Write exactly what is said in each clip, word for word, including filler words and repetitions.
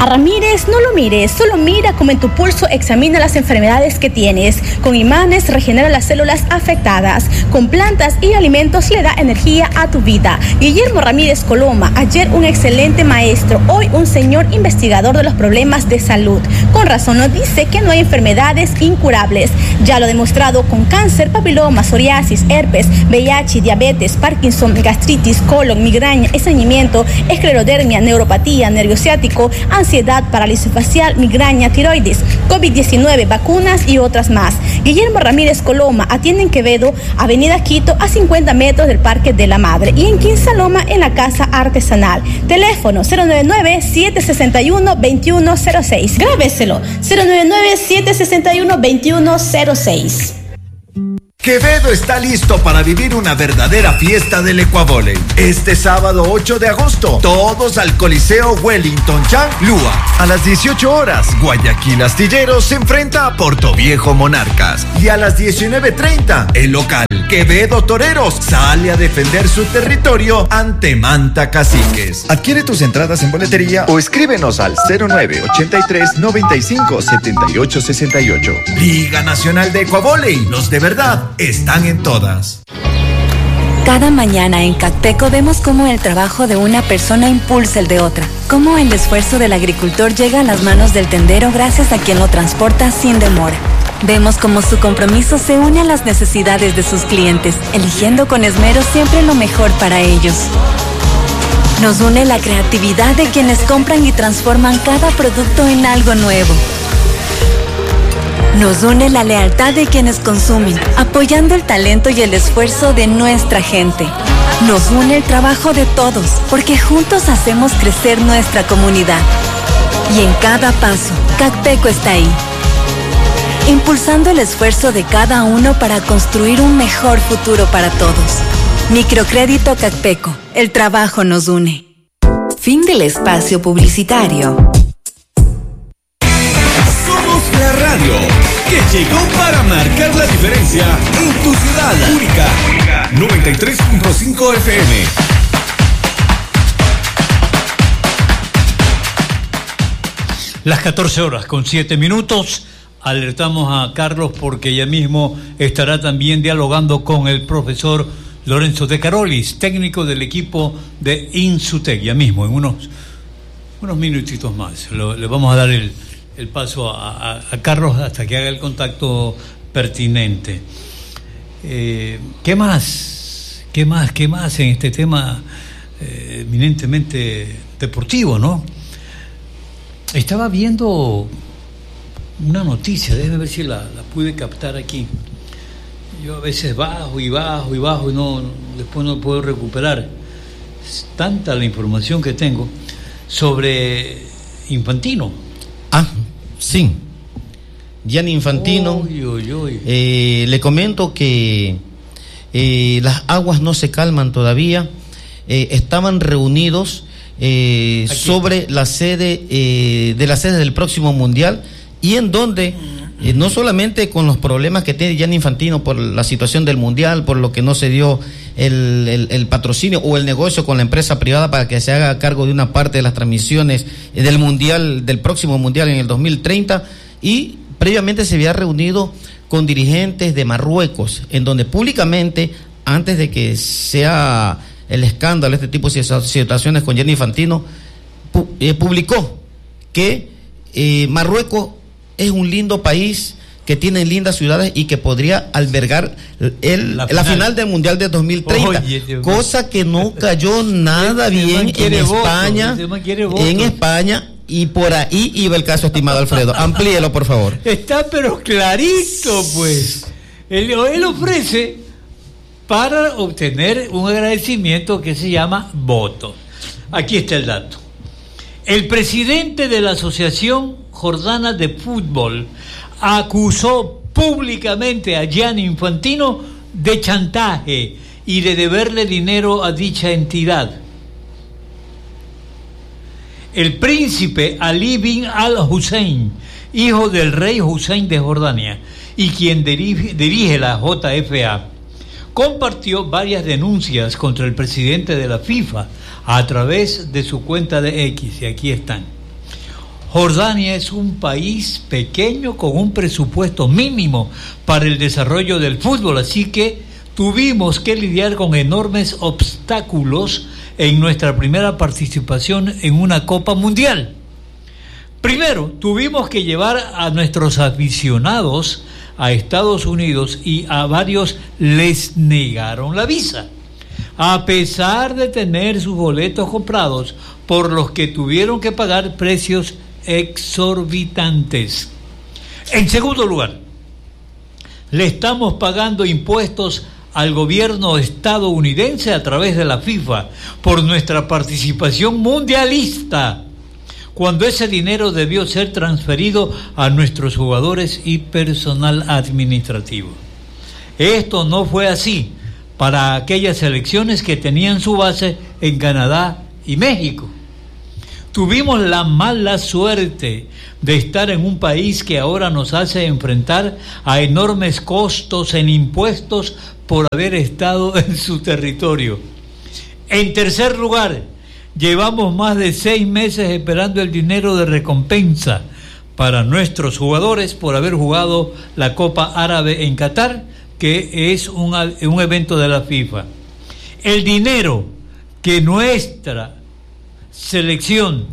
A Ramírez no lo mires, solo mira cómo en tu pulso examina las enfermedades que tienes. Con imanes regenera las células afectadas. Con plantas y alimentos le da energía a tu vida. Guillermo Ramírez Coloma, ayer un excelente maestro, hoy un señor investigador de los problemas de salud. Con razón nos dice que no hay enfermedades incurables. Ya lo ha demostrado con cáncer, papiloma, psoriasis, herpes, V I H, diabetes, Parkinson, gastritis, colon, migraña, estreñimiento, esclerodermia, neuropatía, nervio ciático, ansiedad, parálisis facial, migraña, tiroides, COVID diecinueve, vacunas y otras más. Guillermo Ramírez Coloma atiende en Quevedo, Avenida Quito, a cincuenta metros del Parque de la Madre, y en Quinsaloma, en la Casa Artesanal. Teléfono cero nueve nueve, siete seis uno, dos uno cero seis. Grábeselo, cero nueve nueve, siete seis uno, dos uno cero seis. Quevedo está listo para vivir una verdadera fiesta del Ecuavóley. Este sábado ocho de agosto, todos al Coliseo Wellington Chan Lua. A las dieciocho horas, Guayaquil Astilleros se enfrenta a Portoviejo Monarcas. Y a las diecinueve treinta, el local Quevedo Toreros sale a defender su territorio ante Manta Caciques. Adquiere tus entradas en boletería o escríbenos al cero nueve ochenta y tres, noventa y cinco, setenta y ocho sesenta y ocho. Liga Nacional de Ecuavóley, los de verdad están en todas. Cada mañana en Cacteco vemos cómo el trabajo de una persona impulsa el de otra, cómo el esfuerzo del agricultor llega a las manos del tendero gracias a quien lo transporta sin demora. Vemos cómo su compromiso se une a las necesidades de sus clientes, eligiendo con esmero siempre lo mejor para ellos. Nos une la creatividad de quienes compran y transforman cada producto en algo nuevo. Nos une la lealtad de quienes consumen, apoyando el talento y el esfuerzo de nuestra gente. Nos une el trabajo de todos, porque juntos hacemos crecer nuestra comunidad. Y en cada paso, Cacteco está ahí, impulsando el esfuerzo de cada uno para construir un mejor futuro para todos. Microcrédito Cacteco, el trabajo nos une. Fin del espacio publicitario. La radio que llegó para marcar la diferencia en tu ciudad. Única noventa y tres punto cinco F M. Las catorce horas con siete minutos. Alertamos a Carlos porque ya mismo estará también dialogando con el profesor Lorenzo De Carolis, técnico del equipo de Insutec. Ya mismo, en unos, unos minutitos más. Lo, le vamos a dar el el paso a, a, a Carlos hasta que haga el contacto pertinente. Eh, ¿Qué más? ¿Qué más? ¿Qué más en este tema eh, eminentemente deportivo, no? Estaba viendo una noticia, déjame ver si la, la pude captar aquí. Yo a veces bajo y bajo y bajo y no, después no puedo recuperar. Es tanta la información que tengo sobre Infantino. Ah, sí. Gianni Infantino. Uy, uy, uy. Eh, le comento que eh, las aguas no se calman todavía. Eh, estaban reunidos eh, sobre la sede eh, de la sede del próximo mundial, y en donde eh, no solamente con los problemas que tiene Gianni Infantino por la situación del mundial, por lo que no se dio el, el, el patrocinio o el negocio con la empresa privada para que se haga cargo de una parte de las transmisiones del mundial, del próximo mundial en el dos mil treinta, y previamente se había reunido con dirigentes de Marruecos, en donde públicamente, antes de que sea el escándalo, este tipo de situaciones con Gianni Infantino, pu- eh, publicó que eh, Marruecos es un lindo país, que tiene lindas ciudades y que podría albergar el, la, final. la final del Mundial de dos mil treinta. Oye, cosa que no cayó nada bien en España, en España, y por ahí iba el caso, estimado Alfredo. Amplíelo, por favor. Está pero clarito, pues. Él, él ofrece para obtener un agradecimiento que se llama voto. Aquí está el dato. El presidente de la Asociación Jordana de Fútbol acusó públicamente a Gianni Infantino de chantaje y de deberle dinero a dicha entidad. El príncipe Ali bin al-Hussein, hijo del rey Hussein de Jordania y quien dirige, dirige la J F A, compartió varias denuncias contra el presidente de la FIFA a través de su cuenta de X, y aquí están. Jordania es un país pequeño con un presupuesto mínimo para el desarrollo del fútbol, así que tuvimos que lidiar con enormes obstáculos en nuestra primera participación en una Copa Mundial. Primero, tuvimos que llevar a nuestros aficionados a Estados Unidos y a varios les negaron la visa, a pesar de tener sus boletos comprados, por los que tuvieron que pagar precios exorbitantes. En segundo lugar, le estamos pagando impuestos al gobierno estadounidense a través de la FIFA por nuestra participación mundialista, cuando ese dinero debió ser transferido a nuestros jugadores y personal administrativo. Esto no fue así para aquellas selecciones que tenían su base en Canadá y México. Tuvimos la mala suerte de estar en un país que ahora nos hace enfrentar a enormes costos en impuestos por haber estado en su territorio. En tercer lugar, llevamos más de seis meses esperando el dinero de recompensa para nuestros jugadores por haber jugado la Copa Árabe en Qatar, que es un, un evento de la FIFA. El dinero que nuestra selección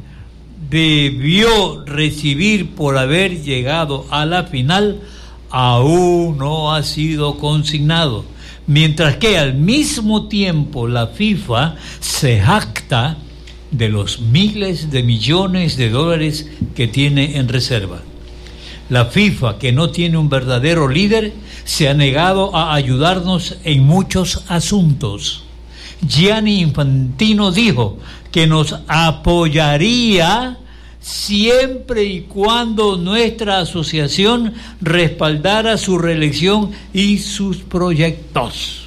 debió recibir por haber llegado a la final aún no ha sido consignado, mientras que al mismo tiempo la FIFA se jacta de los miles de millones de dólares que tiene en reserva. La FIFA, que no tiene un verdadero líder, se ha negado a ayudarnos en muchos asuntos. Gianni Infantino dijo que nos apoyaría siempre y cuando nuestra asociación respaldara su reelección y sus proyectos.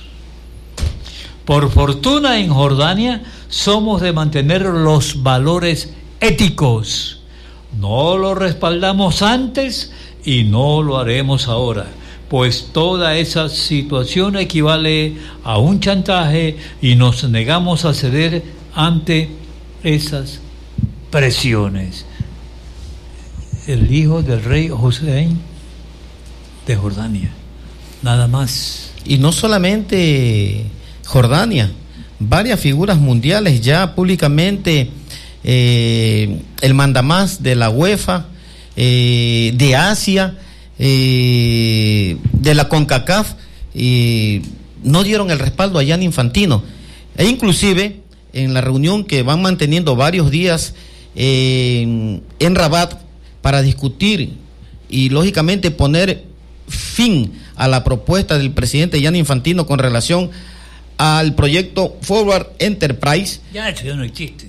Por fortuna, en Jordania somos de mantener los valores éticos. No lo respaldamos antes y no lo haremos ahora, pues toda esa situación equivale a un chantaje y nos negamos a ceder ante esas presiones. El hijo del rey Hussein de Jordania, nada más. Y no solamente Jordania, varias figuras mundiales ya públicamente, eh, el mandamás de la UEFA, eh, de Asia, eh, de la CONCACAF, eh, no dieron el respaldo a Gianni Infantino. E inclusive en la reunión que van manteniendo varios días eh, en Rabat para discutir y lógicamente poner fin a la propuesta del presidente Gianni Infantino con relación al proyecto Forward Enterprise, ya eso ya no existe,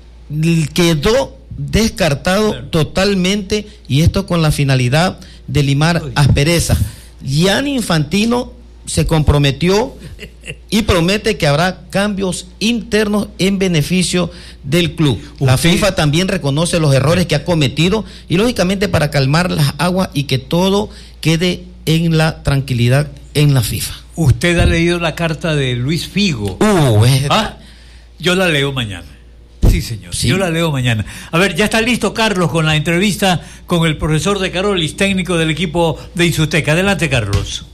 quedó descartado bueno. totalmente, y esto con la finalidad de limar Uy. asperezas. Gianni Infantino se comprometió y promete que habrá cambios internos en beneficio del club. Usted... La FIFA también reconoce los errores que ha cometido y lógicamente para calmar las aguas y que todo quede en la tranquilidad en la FIFA. ¿Usted ha leído la carta de Luis Figo? Uh, es... ¿Ah? Yo la leo mañana. Sí, señor. Sí. Yo la leo mañana. A ver, ya está listo Carlos con la entrevista con el profesor de Carolis, técnico del equipo de Insutec. Adelante, Carlos.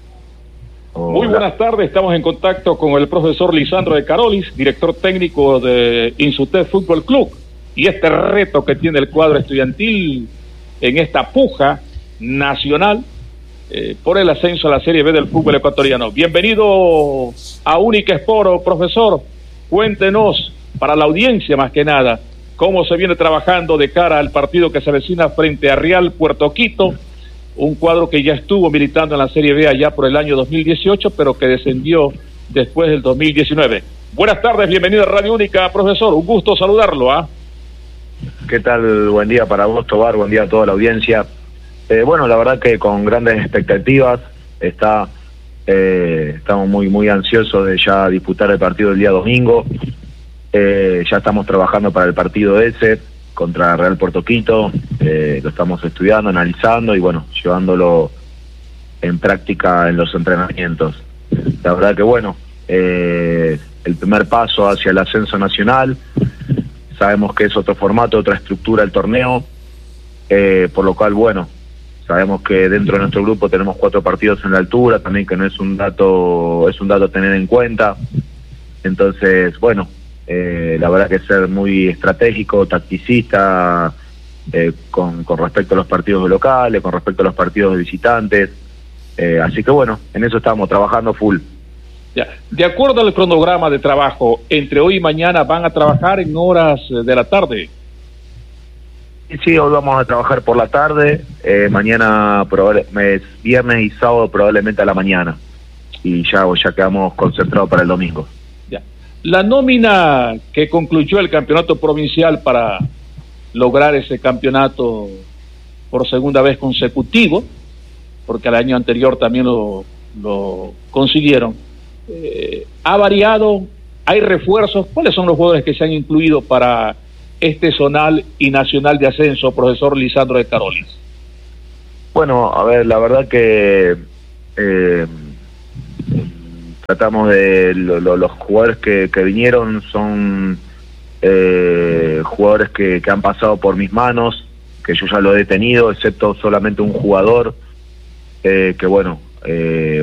Muy buenas tardes, estamos en contacto con el profesor Lisandro de Carolis, director técnico de Insutec Fútbol Club, y este reto que tiene el cuadro estudiantil en esta puja nacional eh, por el ascenso a la Serie B del fútbol ecuatoriano. Bienvenido a Única Esporo, profesor. Cuéntenos, para la audiencia más que nada, cómo se viene trabajando de cara al partido que se avecina frente a Real Puerto Quito, un cuadro que ya estuvo militando en la Serie B allá por el año dos mil dieciocho, pero que descendió después del dos mil diecinueve. Buenas tardes, bienvenido a Radio Única, profesor, un gusto saludarlo. ¿ah? ¿Qué tal? Buen día para vos, Tobar, buen día a toda la audiencia. Eh, bueno, la verdad que con grandes expectativas, está, eh, estamos muy muy ansiosos de ya disputar el partido del día domingo. Eh, ya estamos trabajando para el partido ese contra Real Puerto Quito, eh, lo estamos estudiando, analizando y bueno, llevándolo en práctica en los entrenamientos. La verdad que bueno, eh, el primer paso hacia el ascenso nacional, sabemos que es otro formato, otra estructura del torneo, eh, por lo cual, bueno, sabemos que dentro de nuestro grupo tenemos cuatro partidos en la altura, también que no es un dato, es un dato a tener en cuenta. Entonces, bueno, eh, la verdad que ser muy estratégico, tacticista, eh, con, con respecto a los partidos locales, con respecto a los partidos de visitantes. Eh, así que bueno, en eso estamos trabajando full. Ya. De acuerdo al cronograma de trabajo, entre hoy y mañana van a trabajar en horas de la tarde. Sí, sí, hoy vamos a trabajar por la tarde, eh, mañana, probable, viernes y sábado probablemente a la mañana, y ya, ya quedamos concentrados para el domingo. Ya. La nómina que concluyó el campeonato provincial para lograr ese campeonato por segunda vez consecutivo, porque el año anterior también lo, lo consiguieron, eh, ha variado, hay refuerzos. ¿Cuáles son los jugadores que se han incluido para este zonal y nacional de ascenso, profesor Lisandro de Carolis? Bueno, a ver, la verdad que eh, tratamos de lo, lo, los jugadores que, que vinieron son eh, jugadores que, que han pasado por mis manos, que yo ya lo he tenido, excepto solamente un jugador eh, que bueno, eh,